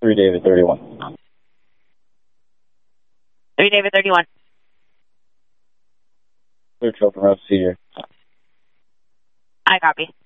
3 David 31. 3 David 31. Clear trail from Route CJ. I copy.